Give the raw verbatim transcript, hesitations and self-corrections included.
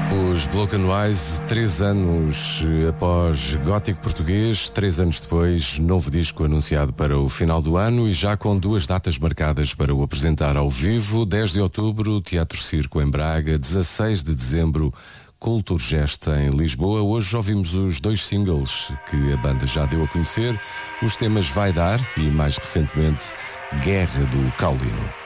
Os Broken Wise, três anos após Gótico Português, três anos depois, novo disco anunciado para o final do ano e já com duas datas marcadas para o apresentar ao vivo. dez de outubro, Teatro Circo em Braga, dezasseis de dezembro, Culturgest em Lisboa. Hoje ouvimos os dois singles que a banda já deu a conhecer, os temas Vai Dar e, mais recentemente, Guerra do Caulino.